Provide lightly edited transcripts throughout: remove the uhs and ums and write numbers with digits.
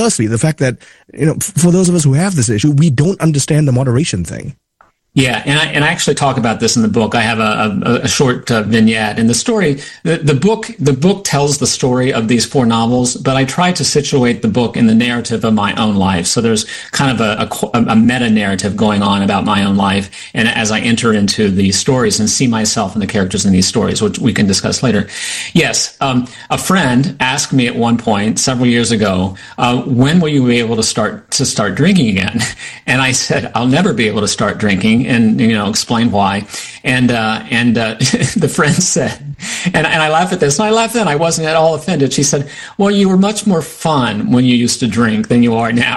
firstly, the fact that, for those of us who have this issue, we don't understand the moderation thing. Yeah, and I actually talk about this in the book. I have a short vignette, and the story, the book tells the story of these 4 novels, but I try to situate the book in the narrative of my own life. So there's kind of a meta narrative going on about my own life, and as I enter into these stories and see myself and the characters in these stories, which we can discuss later. Yes, a friend asked me at one point several years ago, when will you be able to start drinking again? And I said, I'll never be able to start drinking. And explain why, and the friend said, and I laugh at this, and I laughed then. I wasn't at all offended. She said, "Well, you were much more fun when you used to drink than you are now,"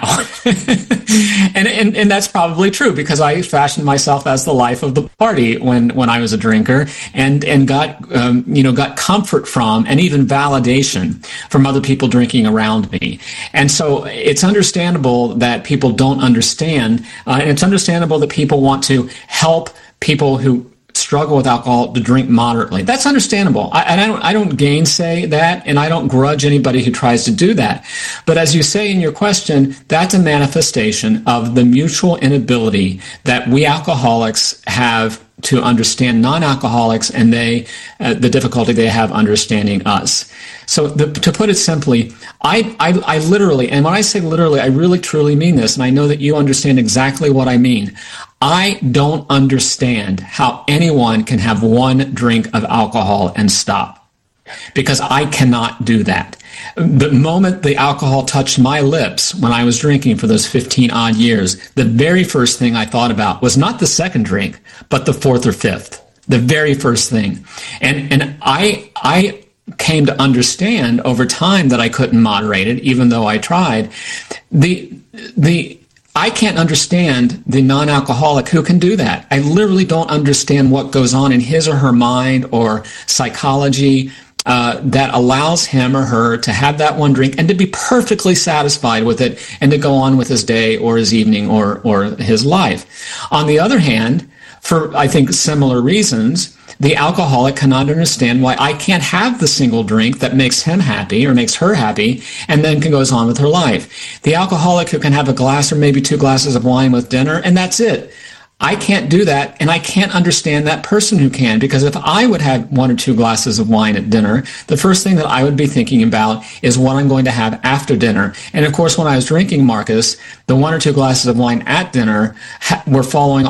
and that's probably true, because I fashioned myself as the life of the party when I was a drinker, and got comfort from and even validation from other people drinking around me, and so it's understandable that people don't understand, and it's understandable that people want to help people who struggle with alcohol to drink moderately. That's understandable. I don't gainsay that, and I don't grudge anybody who tries to do that. But as you say in your question, that's a manifestation of the mutual inability that we alcoholics have to understand non-alcoholics, and the difficulty they have understanding us. So to put it simply, I literally, and when I say literally, I really truly mean this, and I know that you understand exactly what I mean. I don't understand how anyone can have one drink of alcohol and stop, because I cannot do that. The moment the alcohol touched my lips when I was drinking for those 15 odd years, the very first thing I thought about was not the second drink, but the 4th or 5th, the very first thing. And I came to understand over time that I couldn't moderate it, even though I tried. I can't understand the non-alcoholic who can do that. I literally don't understand what goes on in his or her mind or psychology that allows him or her to have that one drink and to be perfectly satisfied with it and to go on with his day or his evening or his life. On the other hand, for, I think, similar reasons, the alcoholic cannot understand why I can't have the single drink that makes him happy or makes her happy and then goes on with her life. The alcoholic who can have a glass or maybe 2 glasses of wine with dinner, and that's it. I can't do that, and I can't understand that person who can, because if I would have 1 or 2 glasses of wine at dinner, the first thing that I would be thinking about is what I'm going to have after dinner. And of course, when I was drinking, Marcus, the 1 or 2 glasses of wine at dinner were following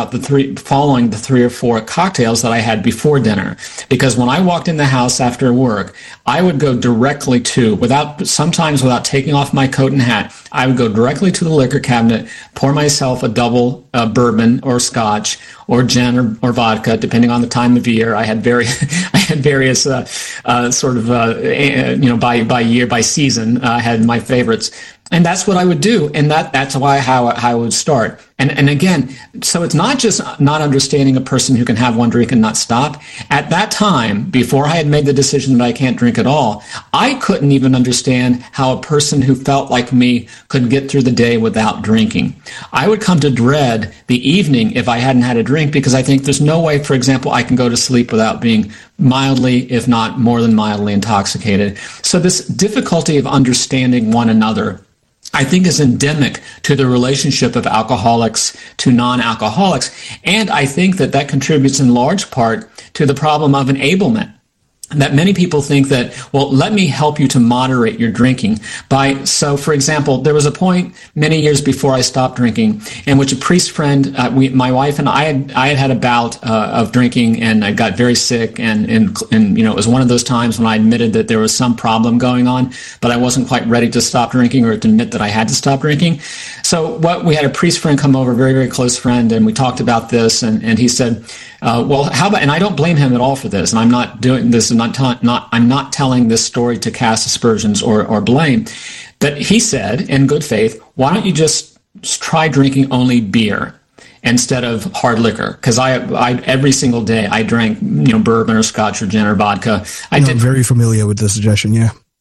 the 3 or 4 cocktails that I had before dinner. Because when I walked in the house after work, I would go directly to, sometimes without taking off my coat and hat, I would go directly to the liquor cabinet, pour myself a double bourbon or scotch or gin or vodka, depending on the time of year. I had various sort of by year, by season, I had my favorites. And that's what I would do, and that's how I would start. And again, so it's not just not understanding a person who can have one drink and not stop. At that time, before I had made the decision that I can't drink at all, I couldn't even understand how a person who felt like me could get through the day without drinking. I would come to dread the evening if I hadn't had a drink, because I think there's no way, for example, I can go to sleep without being mildly, if not more than mildly, intoxicated. So this difficulty of understanding one another, I think, is endemic to the relationship of alcoholics to non-alcoholics. And I think that contributes in large part to the problem of enablement. That many people think that, well, let me help you to moderate your drinking. So, for example, there was a point many years before I stopped drinking in which a priest friend, my wife and I had a bout of drinking, and I got very sick, and it was one of those times when I admitted that there was some problem going on, but I wasn't quite ready to stop drinking or to admit that I had to stop drinking. So we had a priest friend come over, very, very close friend, and we talked about this, and he said, well, how about, and I don't blame him at all for this, and I'm not doing this, I'm not telling this story to cast aspersions or blame, but he said, in good faith, why don't you just try drinking only beer instead of hard liquor? Because I every single day I drank, bourbon or scotch or gin or vodka. I'm very familiar with the suggestion, yeah.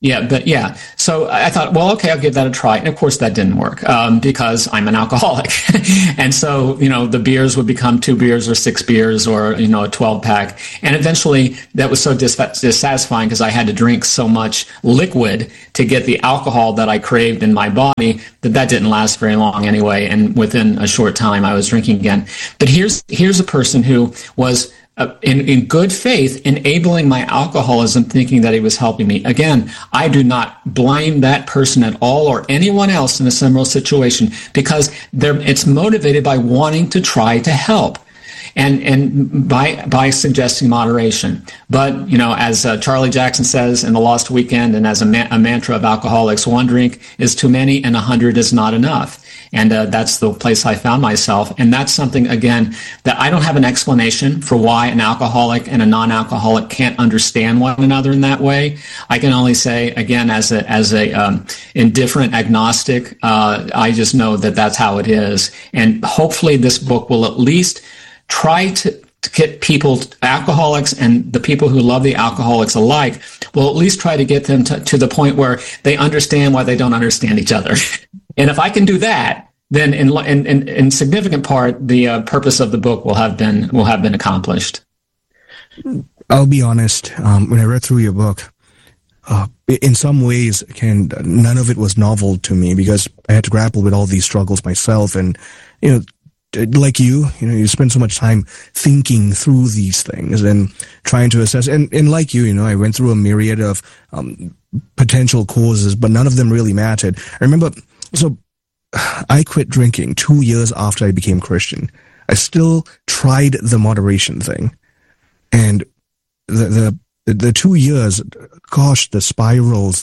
Yeah. So I thought, well, okay, I'll give that a try. And of course that didn't work, because I'm an alcoholic. And so, the beers would become 2 beers or 6 beers or, a 12 pack. And eventually that was so dissatisfying because I had to drink so much liquid to get the alcohol that I craved in my body that didn't last very long anyway. And within a short time I was drinking again. But here's a person who was in good faith, enabling my alcoholism, thinking that he was helping me. Again, I do not blame that person at all or anyone else in a similar situation because it's motivated by wanting to try to help. And by suggesting moderation. But, as Charlie Jackson says in The Lost Weekend and as a mantra of alcoholics, 1 drink is too many and 100 is not enough. And that's the place I found myself. And that's something, again, that I don't have an explanation for why an alcoholic and a non-alcoholic can't understand one another in that way. I can only say, again, as a indifferent agnostic, I just know that that's how it is. And hopefully this book will at least try to get people, alcoholics and the people who love the alcoholics alike, will at least try to get them to the point where they understand why they don't understand each other. And if I can do that, then in significant part, the purpose of the book will have been accomplished. I'll be honest. When I read through your book, in some ways, none of it was novel to me because I had to grapple with all these struggles myself. And, like you spend so much time thinking through these things and trying to assess. And like you, I went through a myriad of potential causes, but none of them really mattered. I remember, so I quit drinking 2 years after I became Christian. I still tried the moderation thing. And the 2 years, gosh, the spirals,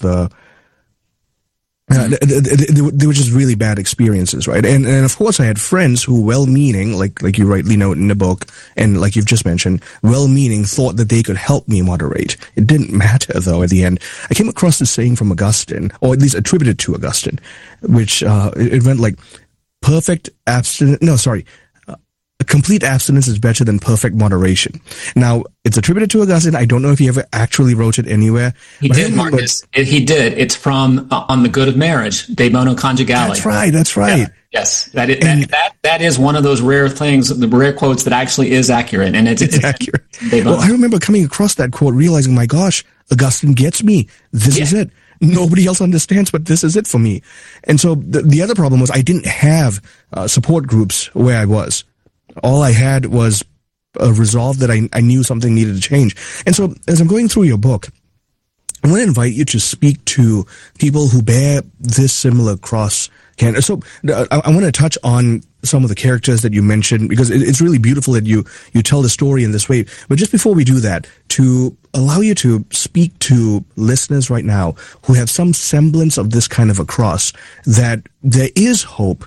they were just really bad experiences, right? And of course I had friends who well-meaning, like you rightly note in the book, and like you've just mentioned, well-meaning thought that they could help me moderate. It didn't matter though at the end. I came across this saying from Augustine, or at least attributed to Augustine, which it went like complete abstinence is better than perfect moderation. Now, it's attributed to Augustine. I don't know if he ever actually wrote it anywhere. He did, Marcus. He did. It's from On the Good of Marriage, De Bono Conjugale. That's right. Yeah. Yes, that is one of those rare things, the rare quotes that actually is accurate, and it's accurate. Well, I remember coming across that quote, realizing, my gosh, Augustine gets me. This is it. Nobody else understands, but this is it for me. And so the other problem was I didn't have support groups where I was. All I had was a resolve that I knew something needed to change. And so as I'm going through your book, I want to invite you to speak to people who bear this similar cross. So I want to touch on some of the characters that you mentioned, because it's really beautiful that you tell the story in this way. But just before we do that, to allow you to speak to listeners right now who have some semblance of this kind of a cross, that there is hope.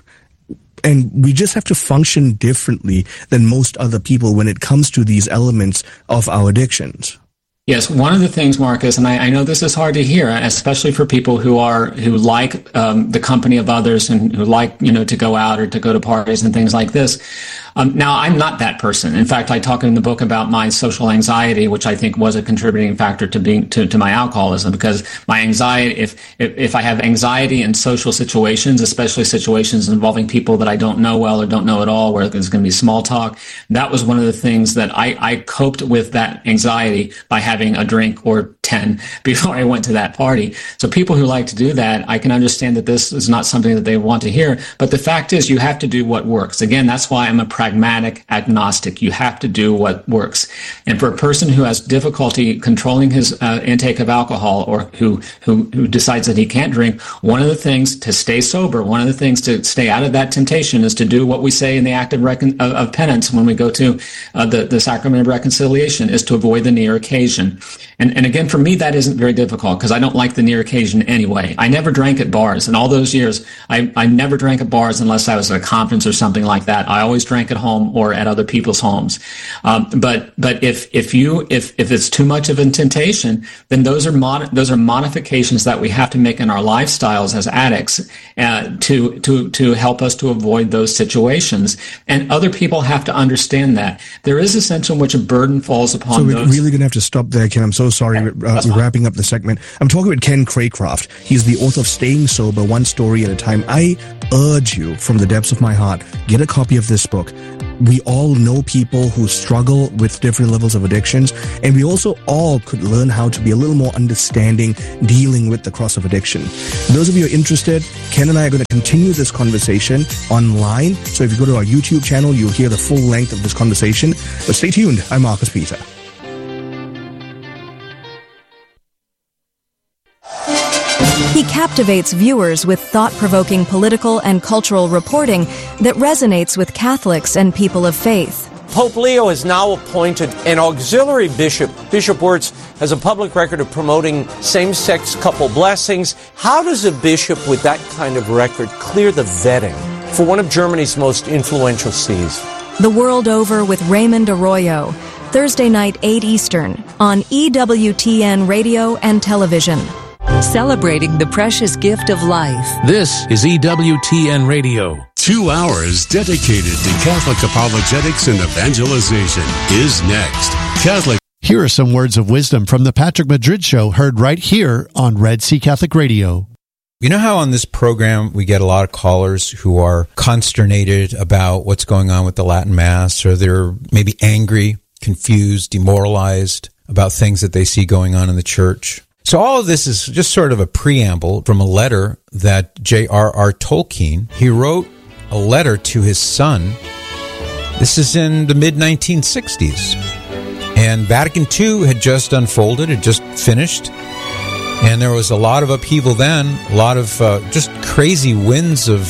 And we just have to function differently than most other people when it comes to these elements of our addictions. Yes, one of the things, Marcus, and I know this is hard to hear, especially for people who like the company of others and who like, to go out or to go to parties and things like this. Now, I'm not that person. In fact, I talk in the book about my social anxiety, which I think was a contributing factor to my alcoholism, because my anxiety, if I have anxiety in social situations, especially situations involving people that I don't know well or don't know at all, where there's going to be small talk, that was one of the things that I coped with that anxiety by having a drink or 10 before I went to that party. So people who like to do that, I can understand that this is not something that they want to hear. But the fact is, you have to do what works. Again, that's why I'm a pragmatic agnostic. You have to do what works. And for a person who has difficulty controlling his intake of alcohol, or who decides that he can't drink, one of the things to stay sober, one of the things to stay out of that temptation, is to do what we say in the act of penance when we go to the sacrament of reconciliation, is to avoid the near occasion. And again, for me, that isn't very difficult because I don't like the near occasion anyway. I never drank at bars. In all those years, I never drank at bars unless I was at a conference or something like that. I always drank at home or at other people's homes. But if it's too much of a temptation, then those are modifications that we have to make in our lifestyles as addicts to help us to avoid those situations. And other people have to understand that there is a sense in which a burden falls upon those. So we're really going to have to stop there, Ken. I'm so sorry. We're wrapping up the segment. I'm talking with Ken Craycraft. He's the author of Staying Sober, One Story at a Time. I urge you from the depths of my heart, get a copy of this book. We all know people who struggle with different levels of addictions, and we also all could learn how to be a little more understanding dealing with the cross of addiction. Those of you who are interested, Ken and I are going to continue this conversation online. So if you go to our YouTube channel, you'll hear the full length of this conversation. But stay tuned. I'm Marcus Peter. He captivates viewers with thought-provoking political and cultural reporting that resonates with Catholics and people of faith. Pope Leo has now appointed an auxiliary bishop. Bishop Wirtz has a public record of promoting same-sex couple blessings. How does a bishop with that kind of record clear the vetting for one of Germany's most influential sees? The World Over with Raymond Arroyo, Thursday night, 8 Eastern, on EWTN Radio and Television. Celebrating the precious gift of life. This is EWTN Radio. 2 hours dedicated to Catholic apologetics and evangelization is next. Catholic. Here are some words of wisdom from the Patrick Madrid Show, heard right here on Red Sea Catholic Radio. You know how on this program we get a lot of callers who are consternated about what's going on with the Latin Mass, or they're maybe angry, confused, demoralized about things that they see going on in the church? So all of this is just sort of a preamble from a letter that J.R.R. Tolkien, he wrote a letter to his son. This is in the mid-1960s. And Vatican II had just unfolded, had just finished. And there was a lot of upheaval then, a lot of just crazy winds of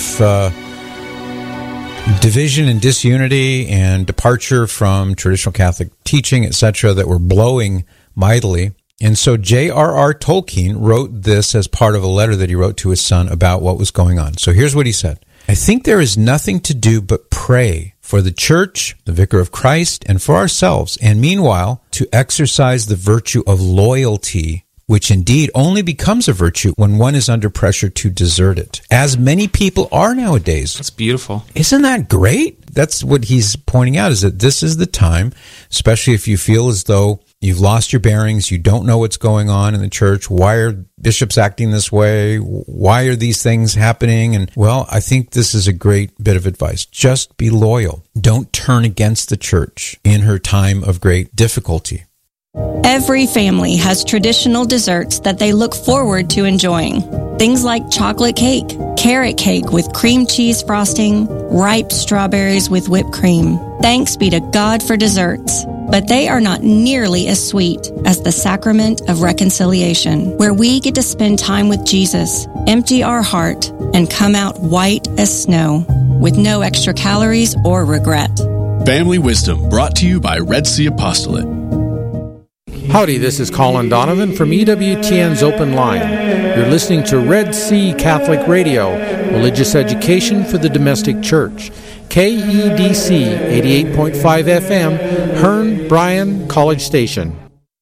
division and disunity and departure from traditional Catholic teaching, etc., that were blowing mightily. And so J.R.R. Tolkien wrote this as part of a letter that he wrote to his son about what was going on. So here's what he said. I think there is nothing to do but pray for the Church, the Vicar of Christ, and for ourselves, and meanwhile to exercise the virtue of loyalty, which indeed only becomes a virtue when one is under pressure to desert it, as many people are nowadays. That's beautiful. Isn't that great? That's what he's pointing out, is that this is the time, especially if you feel as though you've lost your bearings, you don't know what's going on in the church. Why are bishops acting this way? Why are these things happening? And, well, I think this is a great bit of advice. Just be loyal. Don't turn against the church in her time of great difficulty. Every family has traditional desserts that they look forward to enjoying. Things like chocolate cake, carrot cake with cream cheese frosting, ripe strawberries with whipped cream. Thanks be to God for desserts. But they are not nearly as sweet as the sacrament of reconciliation, where we get to spend time with Jesus, empty our heart, and come out white as snow, with no extra calories or regret. Family Wisdom, brought to you by Red Sea Apostolate. Howdy, this is Colin Donovan from EWTN's Open Line. You're listening to Red Sea Catholic Radio, religious education for the domestic church. KEDC 88.5 FM, Hearn, Bryan, College Station.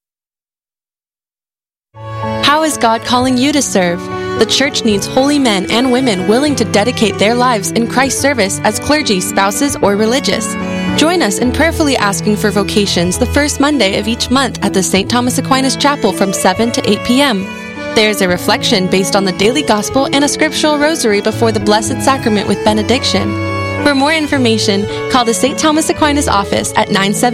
How is God calling you to serve? The church needs holy men and women willing to dedicate their lives in Christ's service as clergy, spouses, or religious. Join us in prayerfully asking for vocations the first Monday of each month at the St. Thomas Aquinas Chapel from 7 to 8 p.m. There's a reflection based on the daily gospel and a scriptural rosary before the Blessed Sacrament with benediction. For more information, call the St. Thomas Aquinas office at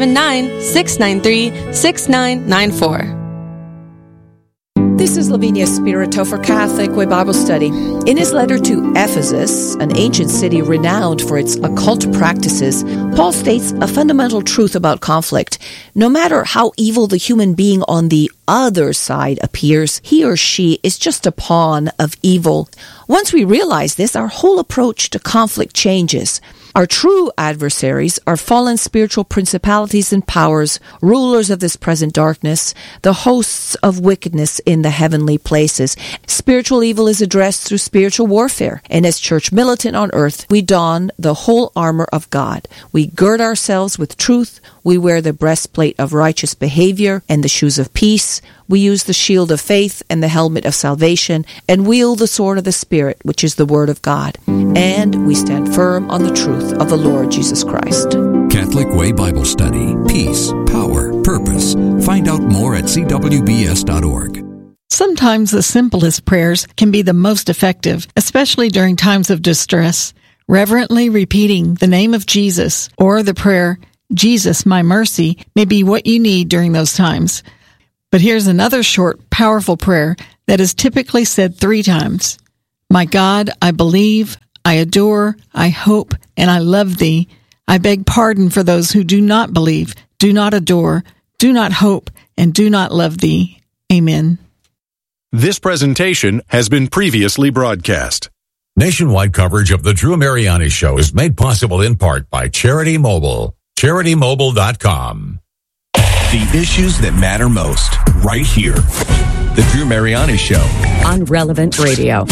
979-693-6994. This is Lavinia Spirito for Catholic Way Bible Study. In his letter to Ephesus, an ancient city renowned for its occult practices, Paul states a fundamental truth about conflict. No matter how evil the human being on the other side appears, he or she is just a pawn of evil. Once we realize this, our whole approach to conflict changes. Our true adversaries are fallen spiritual principalities and powers, rulers of this present darkness, the hosts of wickedness in the heavenly places. Spiritual evil is addressed through spiritual warfare, and as church militant on earth, we don the whole armor of God. We gird ourselves with truth, we wear the breastplate of righteous behavior and the shoes of peace. We use the shield of faith and the helmet of salvation, and wield the sword of the Spirit, which is the Word of God. And we stand firm on the truth of the Lord Jesus Christ. Catholic Way Bible Study. Peace, power, purpose. Find out more at cwbs.org. Sometimes the simplest prayers can be the most effective, especially during times of distress. Reverently repeating the name of Jesus or the prayer, Jesus, my mercy, may be what you need during those times. But here's another short, powerful prayer that is typically said 3 times. My God, I believe, I adore, I hope, and I love thee. I beg pardon for those who do not believe, do not adore, do not hope, and do not love thee. Amen. This presentation has been previously broadcast. Nationwide coverage of The Drew Mariani Show is made possible in part by Charity Mobile. CharityMobile.com. The issues that matter most, right here. The Drew Mariani Show. On Relevant Radio.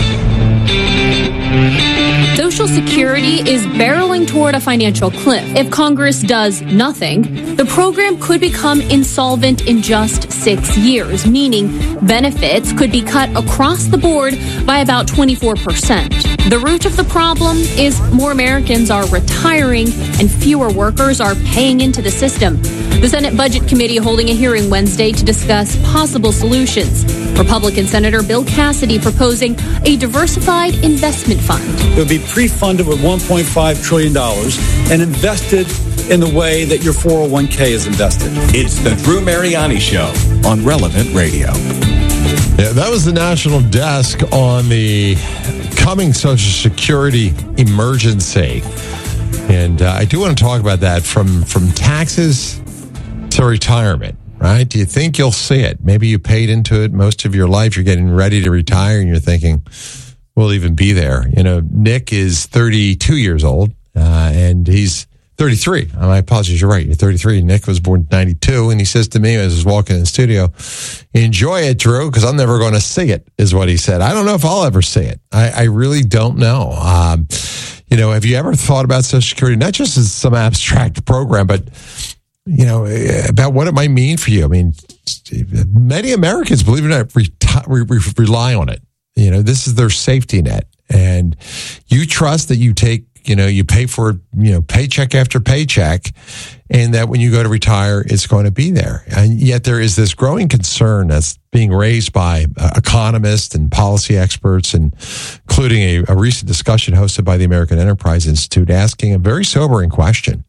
Social Security is barreling toward a financial cliff. If Congress does nothing, the program could become insolvent in just 6 years, meaning benefits could be cut across the board by about 24%. The root of the problem is more Americans are retiring and fewer workers are paying into the system. The Senate Budget Committee holding a hearing Wednesday to discuss possible solutions. Republican Senator Bill Cassidy proposing a diversified investment fund. It would be pre-funded with $1.5 trillion and invested in the way that your 401k is invested. It's the Drew Mariani Show on Relevant Radio. Yeah, that was the National Desk on the coming Social Security emergency. And I do want to talk about that from taxes to retirement, right? Do you think you'll see it? Maybe you paid into it most of your life. You're getting ready to retire and you're thinking, we'll even be there. You know, Nick is 32 years old and he's 33. My apologies, you're right. You're 33. Nick was born in 92. And he says to me as I was walking in the studio, enjoy it, Drew, because I'm never going to see it, is what he said. I don't know if I'll ever see it. I really don't know. You know, have you ever thought about Social Security, not just as some abstract program, but you know, about what it might mean for you? I mean, many Americans, believe it or not, rely on it. You know, this is their safety net. And you trust that you take, you know, you pay for it, you know, paycheck after paycheck, and that when you go to retire, it's going to be there. And yet there is this growing concern that's being raised by economists and policy experts, and including a recent discussion hosted by the American Enterprise Institute, asking a very sobering question.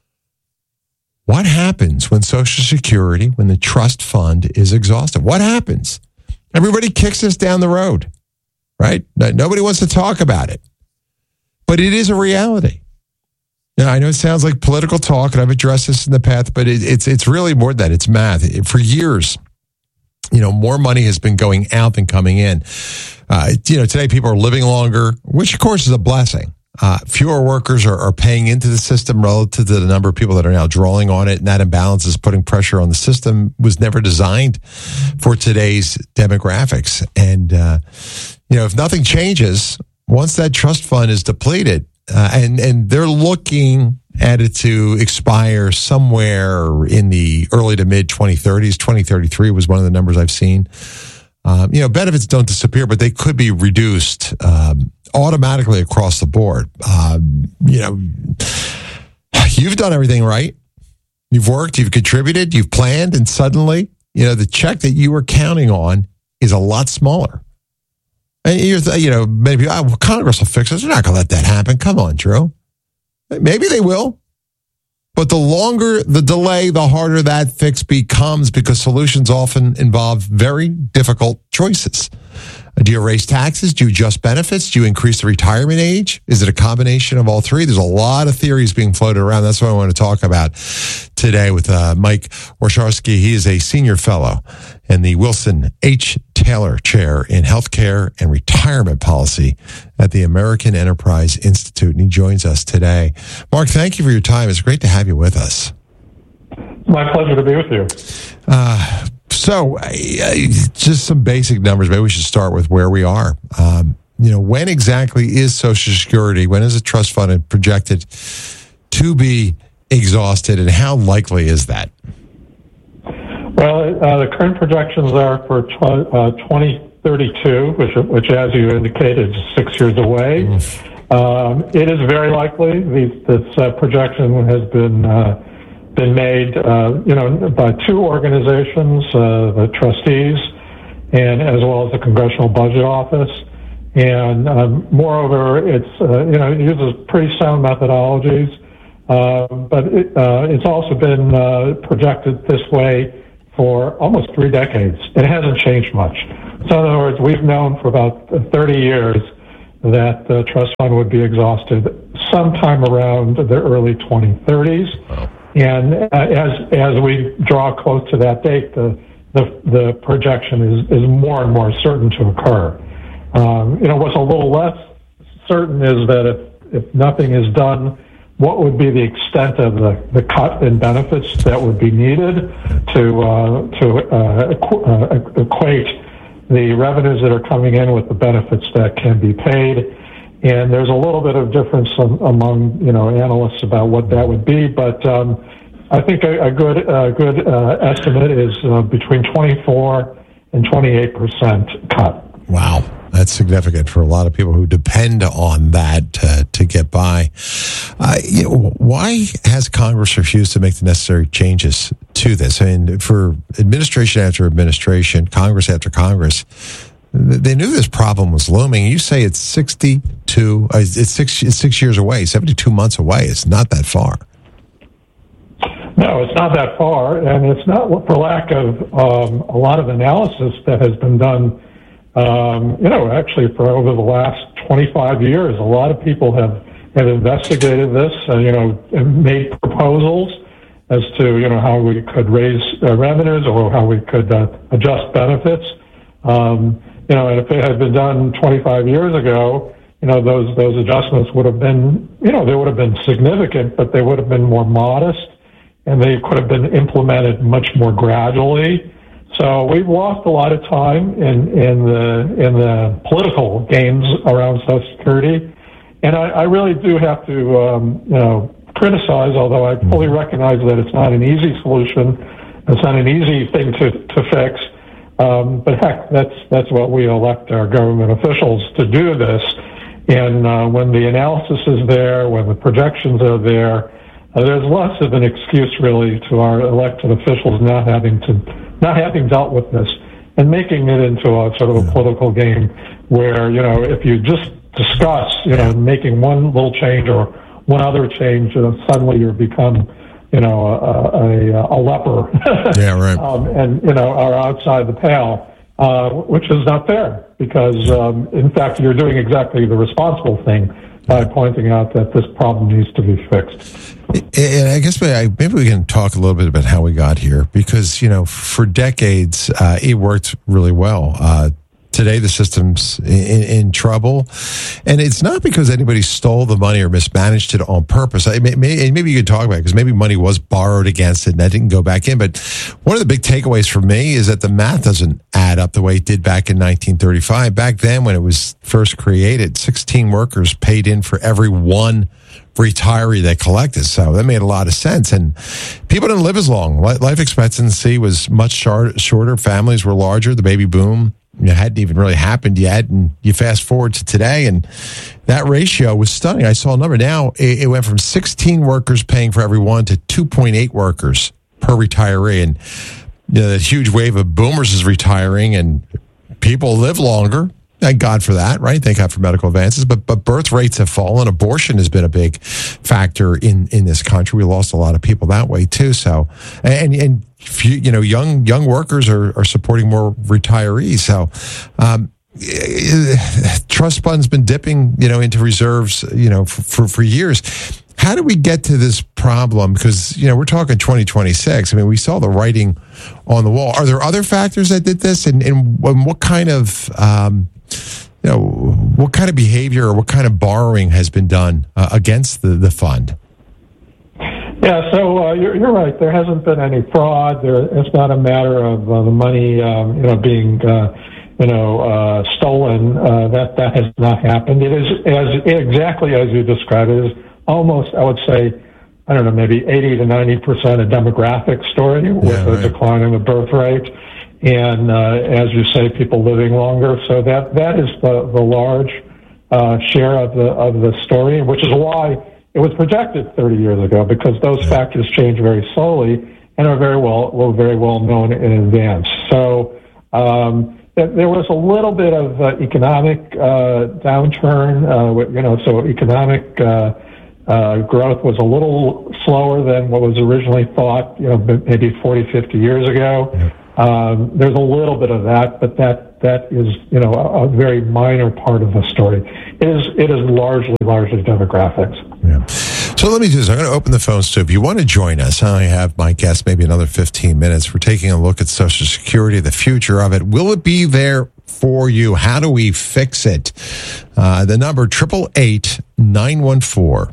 What happens when Social Security, when the trust fund is exhausted? What happens? Everybody kicks us down the road, right? Nobody wants to talk about it. But it is a reality. Now, I know it sounds like political talk, and I've addressed this in the past, but it's really more than that. It's math. For years, you know, more money has been going out than coming in. You know, today people are living longer, which of course is a blessing. Fewer workers are paying into the system relative to the number of people that are now drawing on it, and that imbalance is putting pressure on the system. Was never designed for today's demographics. And, you know, if nothing changes, once that trust fund is depleted, and they're looking at it to expire somewhere in the early to mid 2030s, 2033 was one of the numbers I've seen. You know, benefits don't disappear, but they could be reduced automatically across the board. You know, you've done everything right. You've worked, you've contributed, you've planned, and suddenly, you know, the check that you were counting on is a lot smaller. And you know, maybe Congress will fix it. They're not going to let that happen. Come on, Drew. Maybe they will. But the longer the delay, the harder that fix becomes, because solutions often involve very difficult choices. Do you raise taxes? Do you adjust benefits? Do you increase the retirement age? Is it a combination of all three? There's a lot of theories being floated around. That's what I want to talk about today with Mike Warshawski. He is a senior fellow in the Wilson H. Taylor Chair in Healthcare and Retirement Policy at the American Enterprise Institute, and he joins us today. Mark, thank you for your time. It's great to have you with us. My pleasure to be with you. So, just some basic numbers. Maybe we should start with where we are. You know, when exactly is Social Security, when is a trust fund projected to be exhausted, and how likely is that? Well, the current projections are for 2032, which, as you indicated, is 6 years away. It is very likely. This projection has been been made, by two organizations, the trustees, and as well as the Congressional Budget Office. And moreover, it uses pretty sound methodologies, but it's also been projected this way for almost 3 decades. It hasn't changed much. So in other words, we've known for about 30 years that the trust fund would be exhausted sometime around the early 2030s. Wow. And as we draw close to that date, the projection is more and more certain to occur. What's a little less certain is that if nothing is done, what would be the extent of the cut in benefits that would be needed to equate the revenues that are coming in with the benefits that can be paid. And there's a little bit of difference among analysts about what that would be, but I think a good estimate is between 24 and 28% cut. Wow. That's significant for a lot of people who depend on that to get by. Why has Congress refused to make the necessary changes to this? I mean, for administration after administration, Congress after Congress, they knew this problem was looming. You say it's 6 years away, 72 months away. It's not that far. No, it's not that far, and it's not for lack of a lot of analysis that has been done. Actually, for over the last 25 years, a lot of people have investigated this, and made proposals as to, how we could raise revenues or how we could adjust benefits. And if it had been done 25 years ago, those adjustments would have been, they would have been significant, but they would have been more modest, and they could have been implemented much more gradually. So we've lost a lot of time in the political games around Social Security, and I really do have to criticize, although I fully recognize that it's not an easy solution, it's not an easy thing to fix. But heck, that's what we elect our government officials to do this. And when the analysis is there, when the projections are there, there's less of an excuse really to our elected officials not having dealt with this and making it into a sort of a political game where, if you just discuss, making one little change or one other change, suddenly you become, a leper. Yeah, right. And, are outside the pale, which is not fair because, in fact, you're doing exactly the responsible thing by pointing out that this problem needs to be fixed. And I guess maybe we can talk a little bit about how we got here because, for decades, it worked really well. Today, the system's in trouble. And it's not because anybody stole the money or mismanaged it on purpose. Maybe you could talk about it because maybe money was borrowed against it and that didn't go back in. But one of the big takeaways for me is that the math doesn't add up the way it did back in 1935. Back then, when it was first created, 16 workers paid in for every one retiree they collected. So that made a lot of sense. And people didn't live as long. Life expectancy was much shorter. Families were larger. The baby boom hadn't even really happened yet. And you fast forward to today, and that ratio was stunning. I saw a number now. It went from 16 workers paying for every one to 2.8 workers per retiree. And the huge wave of boomers is retiring, and people live longer. Thank God for that, right? Thank God for medical advances. But birth rates have fallen. Abortion has been a big factor in this country. We lost a lot of people that way too. So, and young workers are supporting more retirees. So, trust fund's been dipping, into reserves, for years. How do we get to this problem? Because, we're talking 2026. I mean, we saw the writing on the wall. Are there other factors that did this? And what kind of, what kind of behavior or what kind of borrowing has been done against the fund? Yeah, so you're right. There hasn't been any fraud. It's not a matter of the money, being, stolen. That has not happened. It is exactly as you described. It is almost, I would say, maybe 80 to 90% a demographic story with a decline in the birth rate. And as you say, people living longer. So that is the large share of the story, which is why it was projected 30 years ago because those factors change very slowly and were very well known in advance. So there was a little bit of economic downturn. So economic growth was a little slower than what was originally thought. Maybe 40, 50 years ago. There's a little bit of that, but that is a very minor part of the story. It is largely demographics. Yeah. So let me do this. I'm going to open the phones too. If you want to join us, I have my guest maybe another 15 minutes. We're taking a look at Social Security, the future of it. Will it be there for you? How do we fix it? The number 888-914-9149.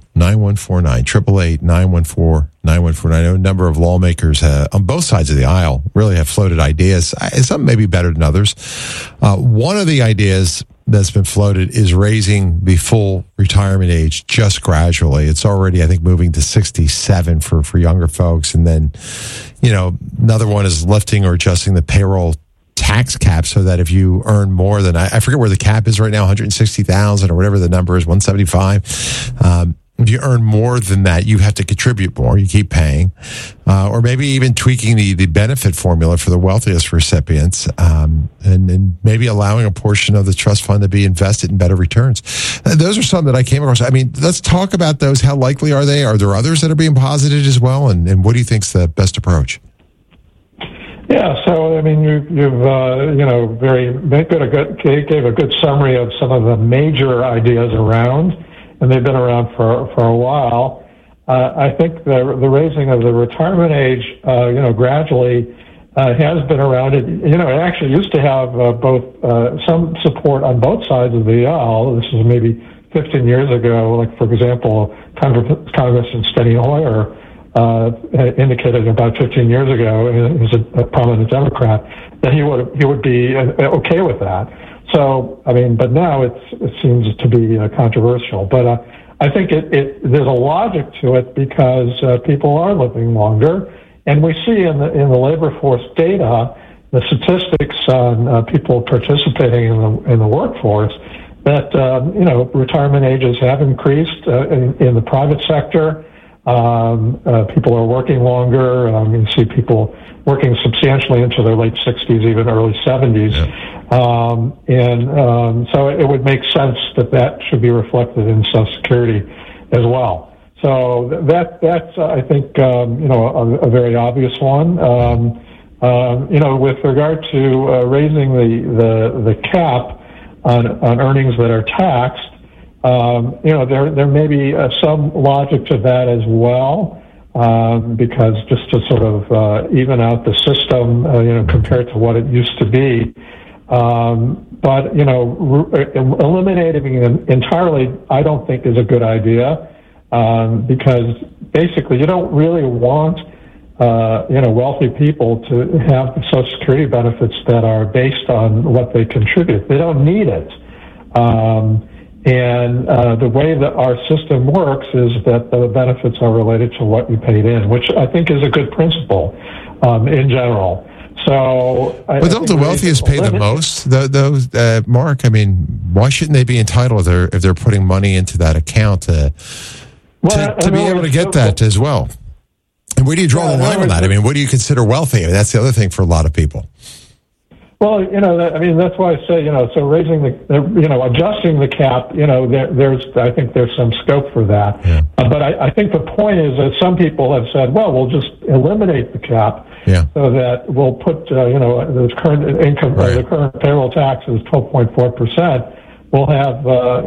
888-914-9149. I know a number of lawmakers on both sides of the aisle really have floated ideas. Some may be better than others. One of the ideas that's been floated is raising the full retirement age just gradually. It's already, I think, moving to 67 for younger folks. And then, another one is lifting or adjusting the payroll tax cap so that if you earn more than, I forget where the cap is right now, 160,000 or whatever the number is, 175. If you earn more than that, you have to contribute more. You keep paying. Or maybe even tweaking the benefit formula for the wealthiest recipients, and maybe allowing a portion of the trust fund to be invested in better returns. Those are some that I came across. I mean, let's talk about those. How likely are they? Are there others that are being posited as well? And what do you think is the best approach? Yeah, so I mean, you've gave a good summary of some of the major ideas around, and they've been around for a while. I think the raising of the retirement age, gradually has been around. It actually used to have both some support on both sides of the aisle. This is maybe 15 years ago. Like, for example, Congressman Steny Hoyer indicated about 15 years ago, he's a prominent Democrat, that he would be okay with that. So, I mean, but now it seems to be controversial. But I think there's a logic to it because people are living longer, and we see in the labor force data, the statistics on people participating in the workforce, that retirement ages have increased in the private sector. People are working longer. You see people working substantially into their late 60s, even early 70s. Yeah. So it would make sense that should be reflected in Social Security as well. So that's I think, a very obvious one. With regard to raising the cap on earnings that are taxed, there may be some logic to that as well, because just to sort of even out the system, compared to what it used to be. But eliminating them entirely, I don't think is a good idea, because basically you don't really want, wealthy people to have Social Security benefits that are based on what they contribute. They don't need it. And the way that our system works is that the benefits are related to what you paid in, which I think is a good principle in general. So, but don't the wealthiest pay the most, those, Mark? I mean, why shouldn't they be entitled if they're putting money into that account to be able to get that as well? And where do you draw the line on that? I mean, what do you consider wealthy? I mean, that's the other thing for a lot of people. Well, that's why I say, so raising adjusting the cap, I think there's some scope for that. Yeah. But I think the point is that some people have said, well, we'll just eliminate the cap, so that we'll put, the current income, the current payroll tax is 12.4%. We'll have,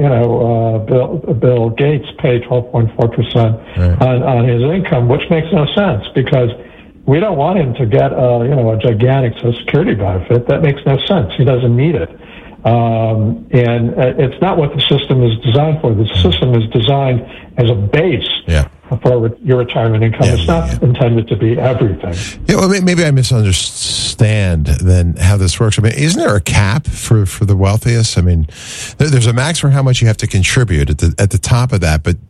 Bill Gates pay 12.4% on his income, which makes no sense because we don't want him to get a gigantic Social Security benefit. That makes no sense. He doesn't need it. And it's not what the system is designed for. The system is designed as a base for your retirement income. It's not intended to be everything. Yeah, well, maybe I misunderstand then how this works. I mean, isn't there a cap for the wealthiest? I mean, there's a max for how much you have to contribute at the top of that, but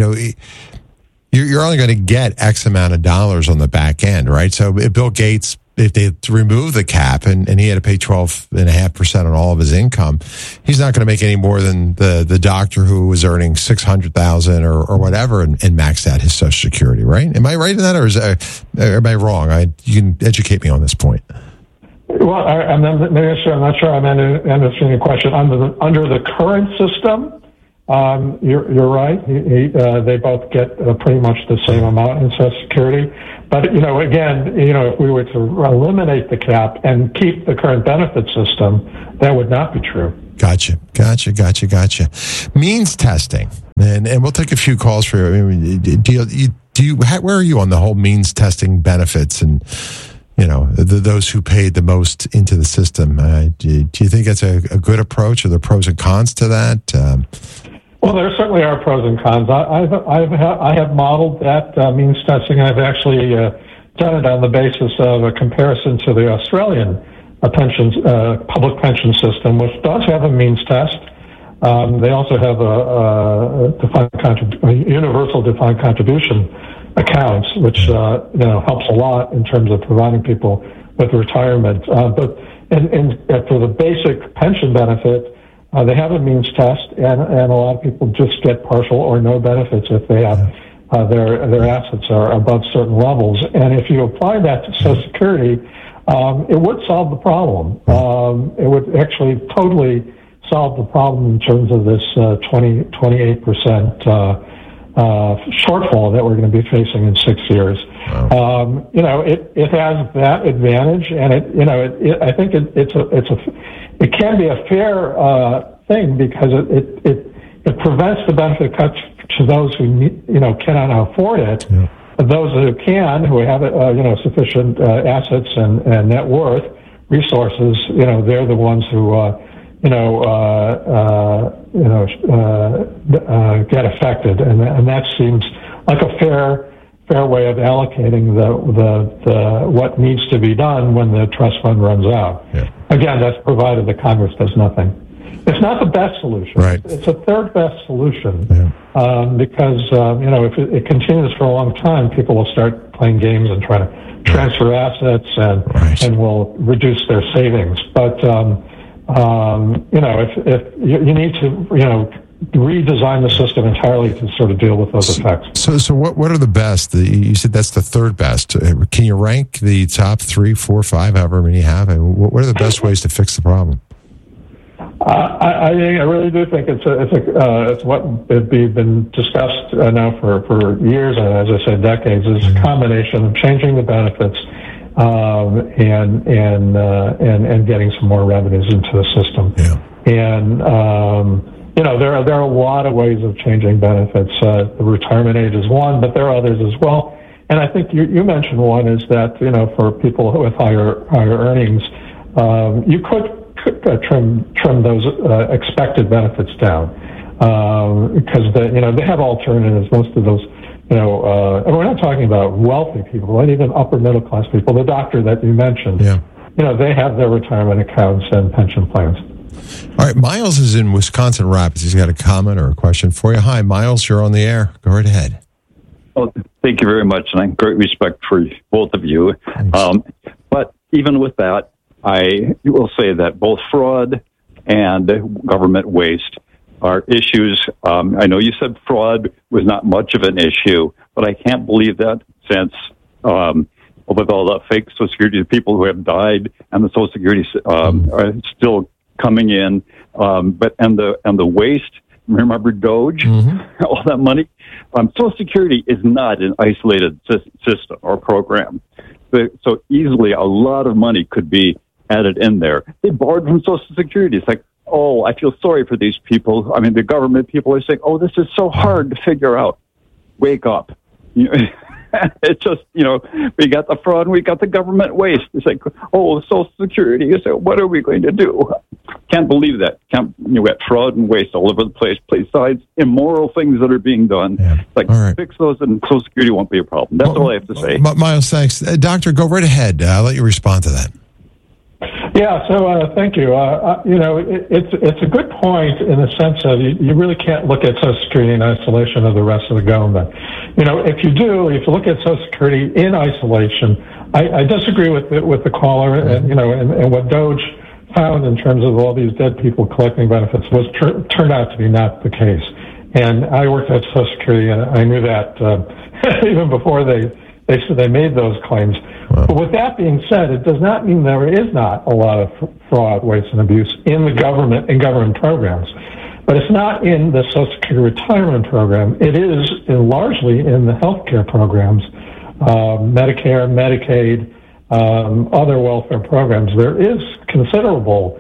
you're only going to get X amount of dollars on the back end, right? So if Bill Gates if they remove the cap and he had to pay 12.5% on all of his income, he's not going to make any more than the doctor who was earning $600,000 or whatever and maxed out his Social Security, right? Am I right in that, or am I wrong? You can educate me on this point. Well, I'm not sure I'm answering your question. Under the current system, you're right. They both get pretty much the same amount in Social Security. But, again, if we were to eliminate the cap and keep the current benefit system, that would not be true. Gotcha. Means testing. And we'll take a few calls for you. I mean, where are you on the whole means testing benefits and, those who paid the most into the system? Do you think that's a good approach? Are there pros and cons to that? Well, there certainly are pros and cons. I have modeled that means testing. I've actually done it on the basis of a comparison to the Australian public pension system, which does have a means test. They also have a universal defined contribution accounts, which helps a lot in terms of providing people with retirement. But for the basic pension benefit, they have a means test, and a lot of people just get partial or no benefits if they have their assets are above certain levels. And if you apply that to Social Security, it would solve the problem. It would actually totally solve the problem in terms of this 28% shortfall that we're going to be facing in 6 years. Wow. It has that advantage, and I think it can be a fair thing because it prevents the benefit cuts to those who cannot afford it. Yeah. Those who can, who have sufficient assets and net worth resources, they're the ones who get affected, and that seems like a fair way of allocating the what needs to be done when the trust fund runs out. Yeah. Again, that's provided that Congress does nothing. It's not the best solution. Right. It's a third best solution because if it continues for a long time, people will start playing games and try to transfer assets and will reduce their savings. But if you need to redesign the system entirely to sort of deal with those effects. So what are the best? You said that's the third best. Can you rank the top 3, 4, 5, however many you have? What are the best ways to fix the problem? I really do think it's what has been discussed now for years, and as I said, decades. Is a combination of changing the benefits and getting some more revenues into the system. Yeah. And there are a lot of ways of changing benefits. The retirement age is one, but there are others as well. And I think you mentioned one is that for people with higher earnings, you could trim those expected benefits down because they have alternatives. Most of those, and we're not talking about wealthy people, but even upper middle class people. The doctor that you mentioned, they have their retirement accounts and pension plans. All right, Miles is in Wisconsin Rapids. He's got a comment or a question for you. Hi, Miles, you're on the air. Go right ahead. Well, thank you very much, and I have great respect for both of you. But even with that, I will say that both fraud and government waste are issues. I know you said fraud was not much of an issue, but I can't believe that since with all the fake Social Security people who have died and the Social Security are still coming in, but the waste. Remember Doge, all that money. Social Security is not an isolated system or program, so easily a lot of money could be added in there. They borrowed from Social Security. It's like, oh, I feel sorry for these people. I mean, the government people are saying, oh, this is so hard to figure out. Wake up. It's just, we got the fraud, we got the government waste. It's like, oh, Social Security. You say, what are we going to do? Can't believe that. You got fraud and waste all over the place, besides immoral things that are being done. Yeah. Like, fix those and Social Security won't be a problem. That's all I have to say. Miles, thanks. Doctor, go right ahead. I'll let you respond to that. Yeah, so thank you. It's a good point in the sense that you really can't look at Social Security in isolation of the rest of the government. If you look at Social Security in isolation, I disagree with the caller, and what DOGE found in terms of all these dead people collecting benefits turned out to be not the case. And I worked at Social Security, and I knew that even before they made those claims. Wow. But with that being said, it does not mean there is not a lot of fraud, waste, and abuse in the government programs. But it's not in the Social Security retirement program. It is largely in the healthcare programs, Medicare, Medicaid, other welfare programs. There is considerable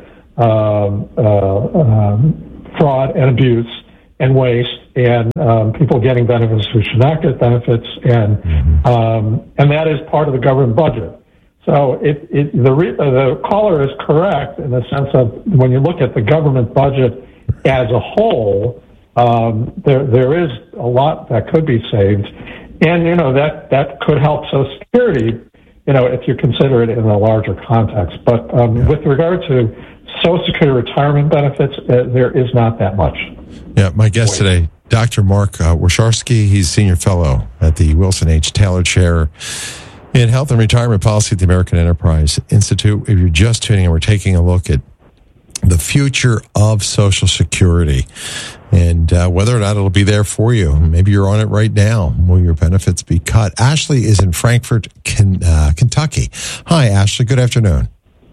fraud and abuse and waste, and people getting benefits who should not get benefits, and that is part of the government budget. So the caller is correct in the sense of when you look at the government budget as a whole, there is a lot that could be saved, and that could help Social Security, if you consider it in a larger context. But with regard to Social Security retirement benefits, there is not that much. Yeah, my guest today, Dr. Mark Warshawski. He's Senior Fellow at the Wilson H. Taylor Chair in Health and Retirement Policy at the American Enterprise Institute. If you're just tuning in, we're taking a look at the future of Social Security and whether or not it'll be there for you. Maybe you're on it right now. Will your benefits be cut? Ashley is in Frankfort, Kentucky. Hi, Ashley. Good afternoon.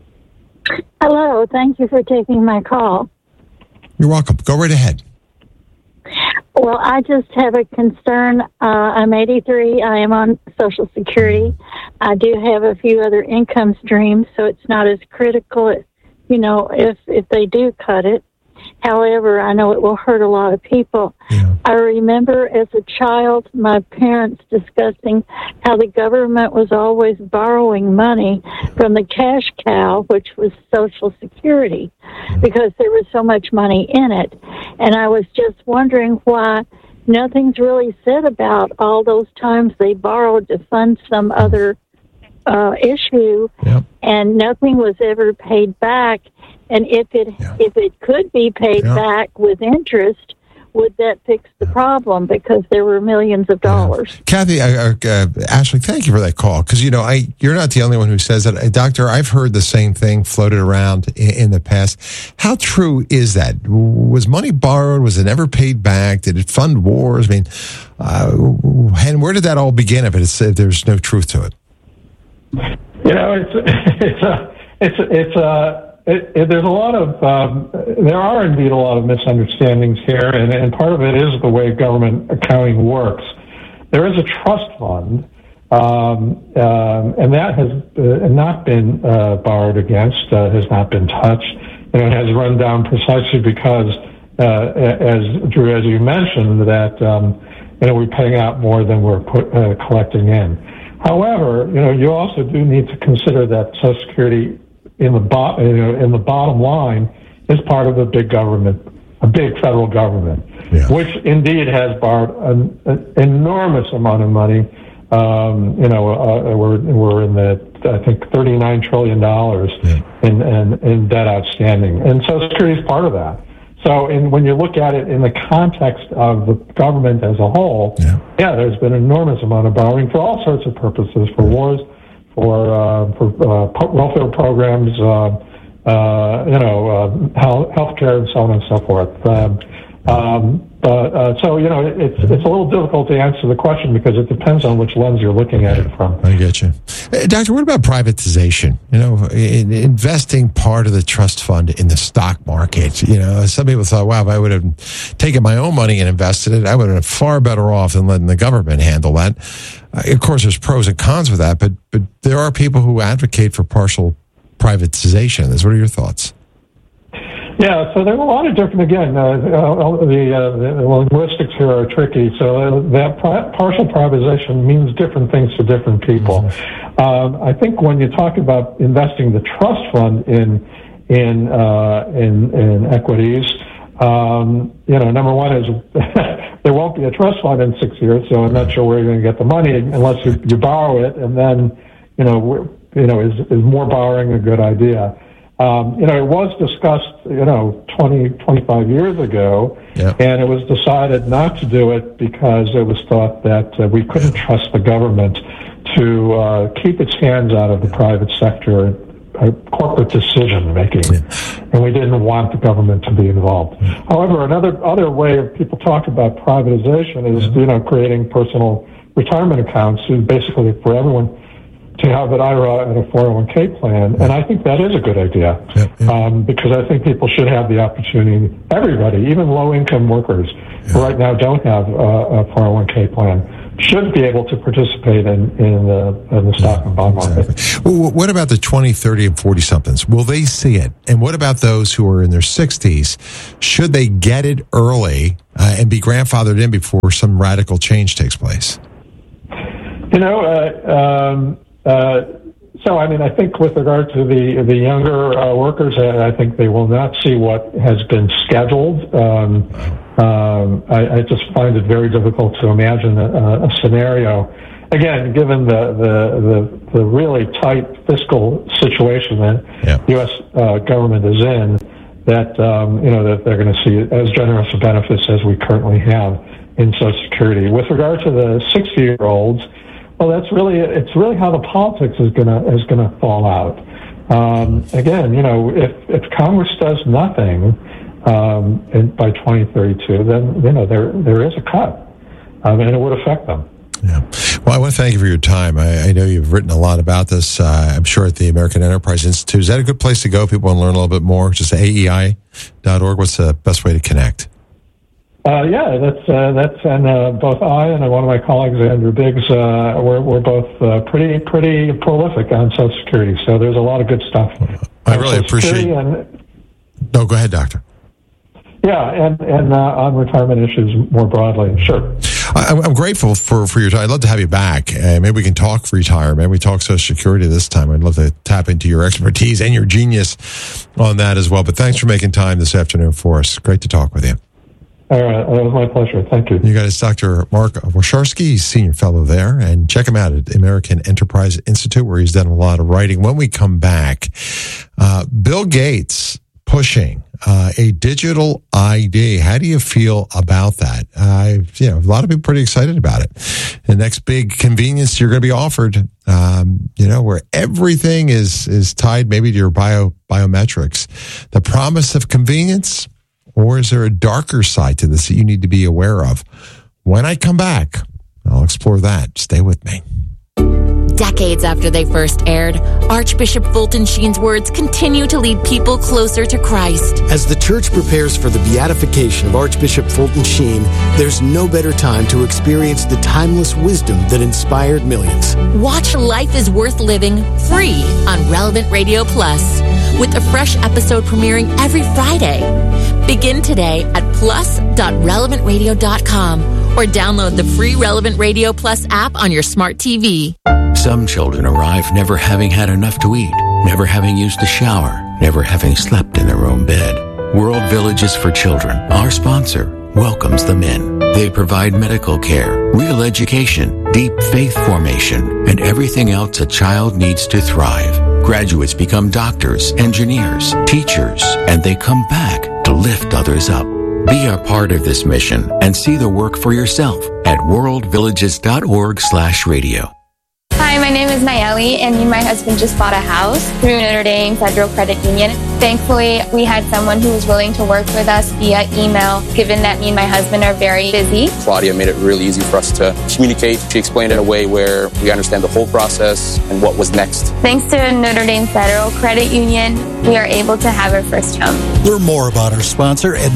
Hello. Thank you for taking my call. You're welcome. Go right ahead. Well, I just have a concern. I'm 83. I am on Social Security. I do have a few other income streams, so it's not as critical, if they do cut it. However, I know it will hurt a lot of people. Yeah. I remember as a child my parents discussing how the government was always borrowing money from the cash cow, which was Social Security, because there was so much money in it. And I was just wondering why nothing's really said about all those times they borrowed to fund some other issue, and nothing was ever paid back. And if it could be paid back with interest, would that fix the problem? Because there were millions of dollars. Kathy, Ashley, thank you for that call. Because, you're not the only one who says that. Doctor, I've heard the same thing floated around in the past. How true is that? Was money borrowed? Was it never paid back? Did it fund wars? I mean, and where did that all begin if there's no truth to it? There's a lot of there are indeed a lot of misunderstandings here, and part of it is the way government accounting works. There is a trust fund, and that has not been borrowed against, has not been touched. It has run down precisely because, as Drew, as you mentioned, that we're paying out more than we're collecting in. However, you also do need to consider that Social Security in the bottom line is part of a big government, a big federal government, which indeed has borrowed an enormous amount of money. We're in the, I think, $39 trillion in debt outstanding, and Social Security is part of that. So, when you look at it in the context of the government as a whole, there's been an enormous amount of borrowing for all sorts of purposes, for wars, for welfare programs, healthcare, and so on and so forth. It's a little difficult to answer the question because it depends on which lens you're looking at it from. I get you. Doctor, what about privatization? Investing part of the trust fund in the stock market. Some people thought, wow, if I would have taken my own money and invested it, I would have been far better off than letting the government handle that. Of course, there's pros and cons with that, but there are people who advocate for partial privatization. What are your thoughts? Yeah, so there are a lot of different, again, the linguistics here are tricky. So that partial privatization means different things to different people. I think when you talk about investing the trust fund in equities, number one is there won't be a trust fund in 6 years, so I'm not sure where you're going to get the money unless you borrow it, and then, is more borrowing a good idea? It was discussed, 20, 25 years ago, and it was decided not to do it because it was thought that we couldn't trust the government to keep its hands out of the private sector, corporate decision making, and we didn't want the government to be involved. However, other way of people talk about privatization is, creating personal retirement accounts, basically for everyone to have an IRA and a 401k plan, and I think that is a good idea, because I think people should have the opportunity, everybody, even low-income workers who right now don't have a 401k plan, should be able to participate in the stock and bond market. Exactly. Well, what about the 20, 30, and 40-somethings? Will they see it? And what about those who are in their 60s? Should they get it early and be grandfathered in before some radical change takes place? I think with regard to the younger workers, I think they will not see what has been scheduled. I just find it very difficult to imagine a scenario, again, given the really tight fiscal situation that the U.S. Government is in, that that they're going to see as generous benefits as we currently have in Social Security. With regard to the 60-year-olds. Well, it's really how the politics is gonna fall out. Again, if Congress does nothing by 2032, then there is a cut, and it would affect them. Yeah. Well, I want to thank you for your time. I know you've written a lot about this. I'm sure at the American Enterprise Institute. Is that a good place to go? People want to learn a little bit more. Just AEI.org. What's the best way to connect? That's and both I and one of my colleagues, Andrew Biggs, we're both pretty prolific on Social Security. So there's a lot of good stuff. I really appreciate. No, go ahead, Doctor. Yeah, and on retirement issues more broadly. Sure. I'm grateful for your time. I'd love to have you back. Maybe we can talk retirement. Maybe we talk Social Security this time. I'd love to tap into your expertise and your genius on that as well. But thanks for making time this afternoon for us. Great to talk with you. All right. It was my pleasure. Thank you. You guys, Dr. Mark Warshawski, he's senior fellow there, and check him out at the American Enterprise Institute, where he's done a lot of writing. When we come back, Bill Gates pushing a digital ID. How do you feel about that? A lot of people pretty excited about it. The next big convenience you're going to be offered, where everything is tied maybe to your biometrics. The promise of convenience. Or is there a darker side to this that you need to be aware of? When I come back, I'll explore that. Stay with me. Decades after they first aired, Archbishop Fulton Sheen's words continue to lead people closer to Christ. As the church prepares for the beatification of Archbishop Fulton Sheen, there's no better time to experience the timeless wisdom that inspired millions. Watch Life is Worth Living free on Relevant Radio Plus, with a fresh episode premiering every Friday. Begin today at plus.relevantradio.com or download the free Relevant Radio Plus app on your smart TV. Some children arrive never having had enough to eat, never having used a shower, never having slept in their own bed. World Villages for Children, our sponsor, welcomes them in. They provide medical care, real education, deep faith formation, and everything else a child needs to thrive. Graduates become doctors, engineers, teachers, and they come back to lift others up. Be a part of this mission and see the work for yourself at worldvillages.org/radio. Hi, my name is Nayeli, and me and my husband just bought a house through Notre Dame Federal Credit Union. Thankfully, we had someone who was willing to work with us via email, given that me and my husband are very busy. Claudia made it really easy for us to communicate. She explained it in a way where we understand the whole process and what was next. Thanks to Notre Dame Federal Credit Union, we are able to have our first home. Learn more about our sponsor at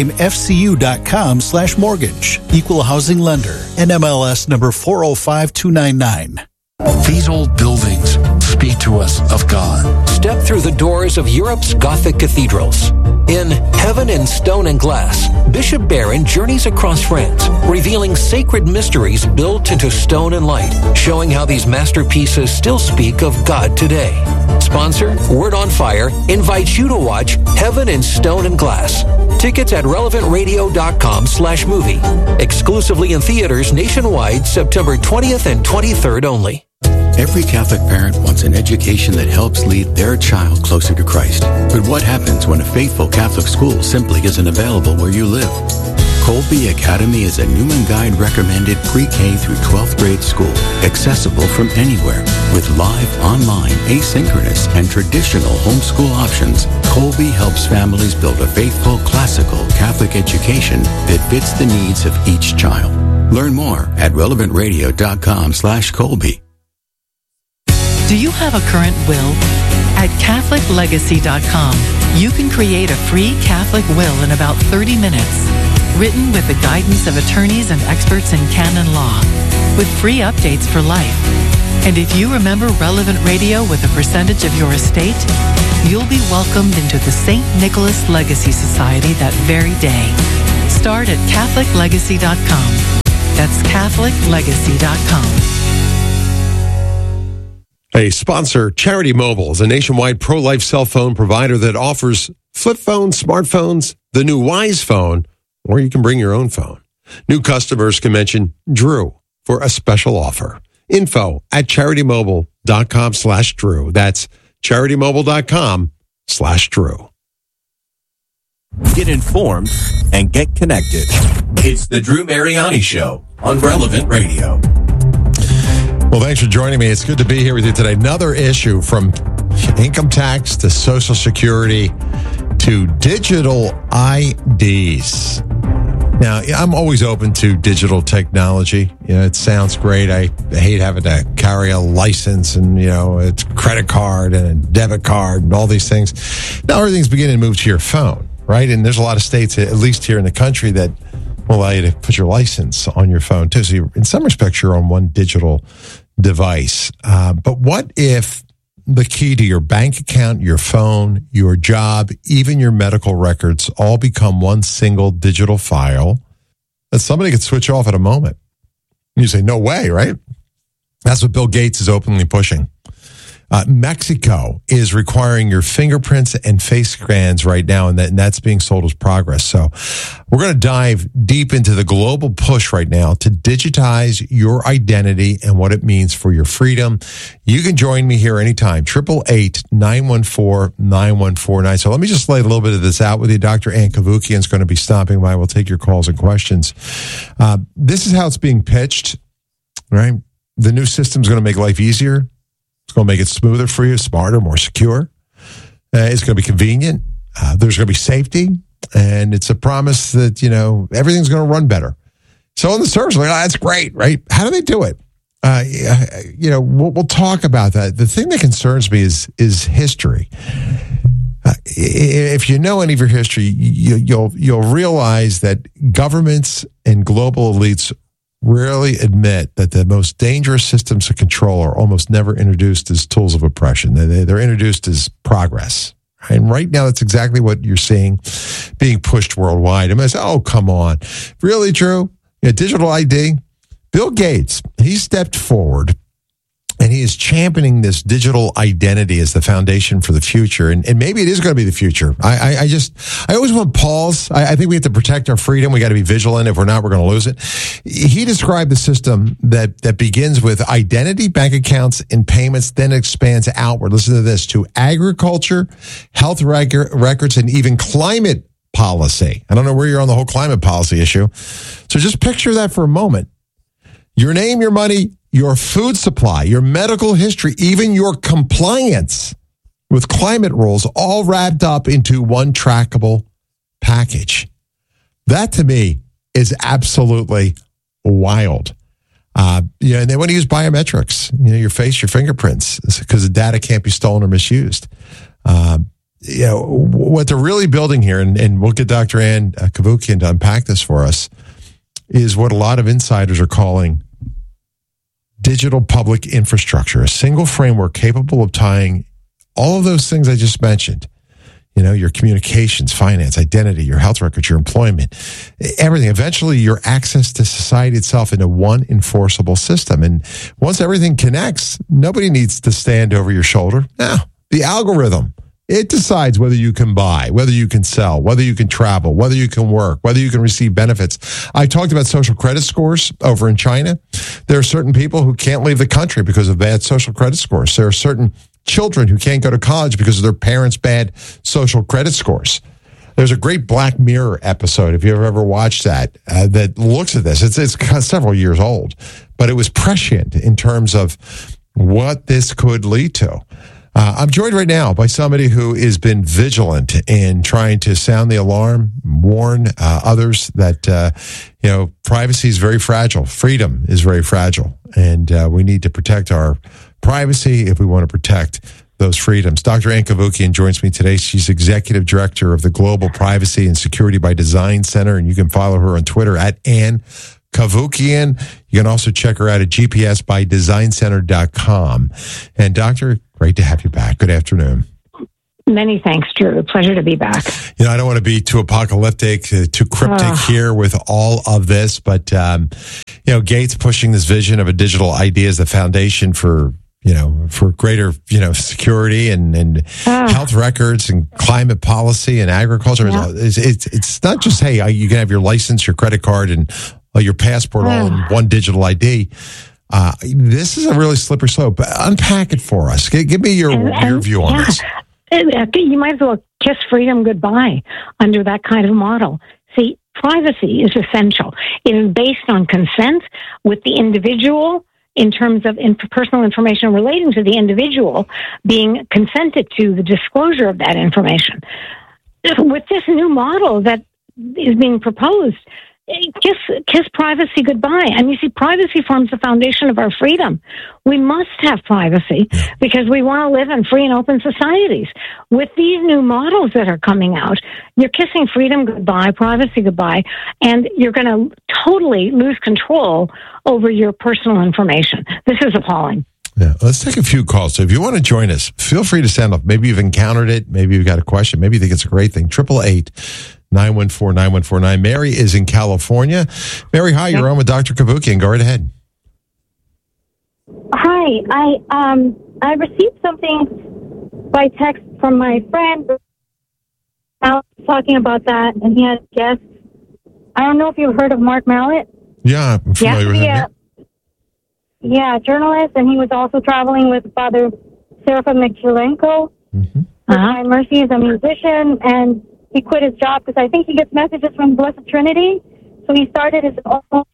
NotreDameFCU.com/mortgage. Equal housing lender. NMLS number 405299. These old buildings speak to us of God. Step through the doors of Europe's Gothic cathedrals. In Heaven in Stone and Glass, Bishop Barron journeys across France, revealing sacred mysteries built into stone and light, showing how these masterpieces still speak of God today. Sponsor, Word on Fire, invites you to watch Heaven in Stone and Glass. Tickets at relevantradio.com/movie. Exclusively in theaters nationwide, September 20th and 23rd only. Every Catholic parent wants an education that helps lead their child closer to Christ. But what happens when a faithful Catholic school simply isn't available where you live? Colby Academy is a Newman Guide recommended pre-K through 12th grade school, accessible from anywhere. With live, online, asynchronous, and traditional homeschool options, Colby helps families build a faithful, classical Catholic education that fits the needs of each child. Learn more at relevantradio.com/Colby. Do you have a current will? At CatholicLegacy.com, you can create a free Catholic will in about 30 minutes. Written with the guidance of attorneys and experts in canon law, with free updates for life. And if you remember Relevant Radio with a percentage of your estate, you'll be welcomed into the St. Nicholas Legacy Society that very day. Start at CatholicLegacy.com. That's CatholicLegacy.com. A sponsor, Charity Mobile, is a nationwide pro-life cell phone provider that offers flip phones, smartphones, the new Wise phone, or you can bring your own phone. New customers can mention Drew for a special offer. Info at CharityMobile.com/Drew. That's CharityMobile.com/Drew. Get informed and get connected. It's the Drew Mariani Show on Relevant Radio. Well, thanks for joining me. It's good to be here with you today. Another issue from income tax to Social Security to digital IDs. Now, I'm always open to digital technology. You know, it sounds great. I hate having to carry a license and, you know, it's credit card and a debit card and all these things. Now, everything's beginning to move to your phone, right? And there's a lot of states, at least here in the country, that will allow you to put your license on your phone, too. So in some respects, you're on one digital device. But what if the key to your bank account, your phone, your job, even your medical records all become one single digital file that somebody could switch off at a moment? You say, no way, right? That's what Bill Gates is openly pushing. Mexico is requiring your fingerprints and face scans right now, and that's being sold as progress. So we're going to dive deep into the global push right now to digitize your identity and what it means for your freedom. You can join me here anytime, 888-914-9149. So let me just lay a little bit of this out with you. Dr. Ann Cavoukian is going to be stopping by. We'll take your calls and questions. This is how it's being pitched, right? The new system is going to make life easier. It's going to make it smoother for you, smarter, more secure. It's going to be convenient. There's going to be safety. And it's a promise that, you know, everything's going to run better. So on the surface, like, oh, that's great, right? How do they do it? You know, we'll talk about that. The thing that concerns me is history. If you know any of your history, you'll realize that governments and global elites rarely admit that the most dangerous systems of control are almost never introduced as tools of oppression. They're introduced as progress. And right now, that's exactly what you're seeing being pushed worldwide. I mean, oh, come on. Really, Drew? Yeah, digital ID? Bill Gates, he stepped forward and he is championing this digital identity as the foundation for the future. And maybe it is going to be the future. I always want to pause. I think we have to protect our freedom. We got to be vigilant. If we're not, we're going to lose it. He described the system that begins with identity, bank accounts, and payments, then expands outward. Listen to this, to agriculture, health records, and even climate policy. I don't know where you're on the whole climate policy issue. So just picture that for a moment. Your name, your money, your food supply, your medical history, even your compliance with climate rules, all wrapped up into one trackable package. That to me is absolutely wild. And they want to use biometrics, your face, your fingerprints, because the data can't be stolen or misused. What they're really building here, and we'll get Dr. Ann Cavoukian to unpack this for us, is what a lot of insiders are calling digital public infrastructure, a single framework capable of tying all of those things I just mentioned, your communications, finance, identity, your health records, your employment, everything, eventually your access to society itself into one enforceable system. And once everything connects, nobody needs to stand over your shoulder. No, the algorithm It decides whether you can buy, whether you can sell, whether you can travel, whether you can work, whether you can receive benefits. I talked about social credit scores over in China. There are certain people who can't leave the country because of bad social credit scores. There are certain children who can't go to college because of their parents' bad social credit scores. There's a great Black Mirror episode, if you've ever watched that, that looks at this. It's several years old, but it was prescient in terms of what this could lead to. I'm joined right now by somebody who has been vigilant in trying to sound the alarm, warn others that, privacy is very fragile. Freedom is very fragile. And we need to protect our privacy if we want to protect those freedoms. Dr. Ann Cavoukian joins me today. She's executive director of the Global Privacy and Security by Design Center, and you can follow her on Twitter at Ann Cavoukian. You can also check her out at gpsbydesigncenter.com. And Doctor, great to have you back. Good afternoon. Many thanks, Drew. Pleasure to be back. I don't want to be too apocalyptic, too cryptic here with all of this, but, Gates pushing this vision of a digital ID as the foundation for greater, security and health records and climate policy and agriculture. Yeah. It's not just, hey, you can have your license, your credit card, and your passport all in one digital ID. This is a really slippery slope. Unpack it for us. Give me your view on this. You might as well kiss freedom goodbye under that kind of model. See, privacy is essential. It is based on consent with the individual in terms of personal information relating to the individual being consented to the disclosure of that information. With this new model that is being proposed, kiss privacy goodbye. And you see, privacy forms the foundation of our freedom. We must have privacy because we want to live in free and open societies. With these new models that are coming out, you're kissing freedom goodbye, privacy goodbye, and you're going to totally lose control over your personal information. This is appalling. Yeah, let's take a few calls. So if you want to join us, feel free to stand up. Maybe you've encountered it. Maybe you've got a question. Maybe you think it's a great thing. 888-914-9149. Mary is in California. Mary, hi. You're on with Dr. Cavoukian. Go right ahead. Hi. I received something by text from my friend. I was talking about that, and he had guests. I don't know if you've heard of Mark Mallet. Yeah, I'm familiar with him. Yeah, journalist, and he was also traveling with Father Seraphim Mikhailenko. My Mercy is a musician, and he quit his job because I think he gets messages from Blessed Trinity. So he started his own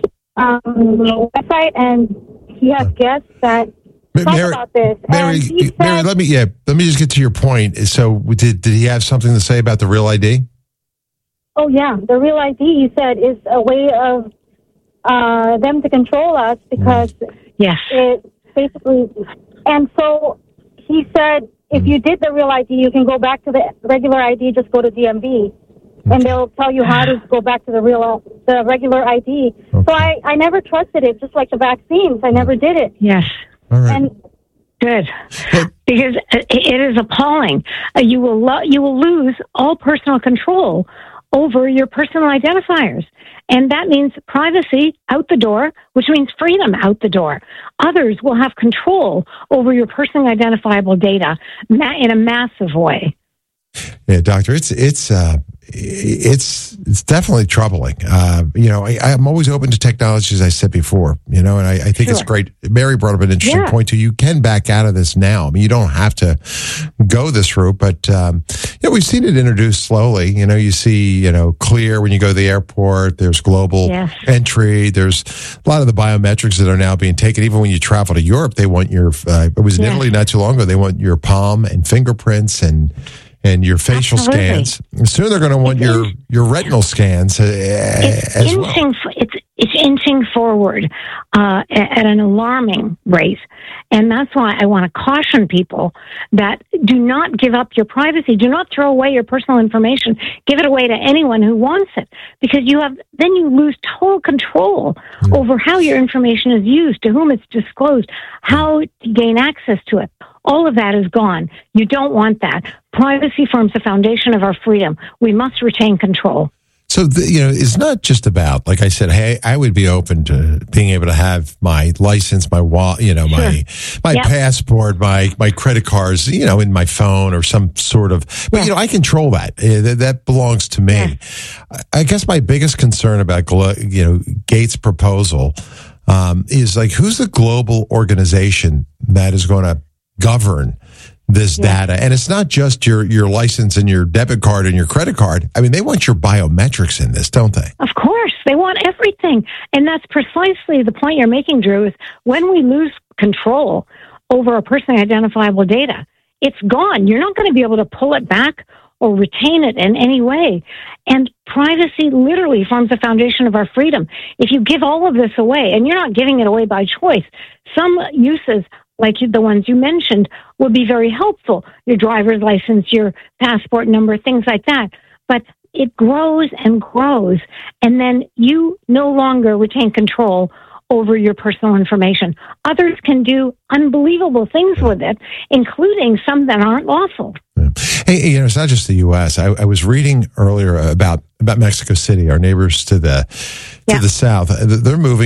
website, and he has guests that talk about this. Mary, let me just get to your point. So did he have something to say about the Real ID? Oh, yeah. The Real ID, he said, is a way of them to control us because it basically, and so he said, if you did the Real ID, you can go back to the regular ID, just go to DMV, and they'll tell you how to go back to the regular ID. Okay. So I never trusted it, just like the vaccines. I never did it. Yes. All right. And good. Because it is appalling. You will lose all personal control over your personal identifiers. And that means privacy out the door, which means freedom out the door. Others will have control over your personally identifiable data in a massive way. Yeah, Doctor, it's definitely troubling. I'm always open to technology, as I said before, and I think it's great. Mary brought up an interesting point too. You can back out of this now. I mean, you don't have to go this route, but, we've seen it introduced slowly. You see, Clear when you go to the airport, there's global entry. There's a lot of the biometrics that are now being taken. Even when you travel to Europe, they want your, it was in Italy not too long ago, they want your palm and fingerprints and your facial scans. Soon they're going to want your retinal scans as well. It's inching forward at an alarming rate. And that's why I want to caution people that do not give up your privacy. Do not throw away your personal information. Give it away to anyone who wants it. Because then you lose total control over how your information is used, to whom it's disclosed, how to gain access to it. All of that is gone. You don't want that. Privacy forms the foundation of our freedom. We must retain control. So, it's not just about, like I said, hey, I would be open to being able to have my license, my wallet, my passport, my credit cards, in my phone or some sort of, but, I control that. That belongs to me. Yeah. I guess my biggest concern about, Gates' proposal is like, who's the global organization that is going to govern this data? And it's not just your license and your debit card and your credit card. I mean, they want your biometrics in this, don't they? Of course. They want everything. And that's precisely the point you're making, Drew, is when we lose control over a personally identifiable data, it's gone. You're not going to be able to pull it back or retain it in any way. And privacy literally forms the foundation of our freedom. If you give all of this away, and you're not giving it away by choice, some uses like the ones you mentioned, would be very helpful. Your driver's license, your passport number, things like that. But it grows and grows, and then you no longer retain control over your personal information. Others can do unbelievable things with it, including some that aren't lawful. Hey, it's not just the U.S. I was reading earlier about Mexico City, our neighbors to the south. They're moving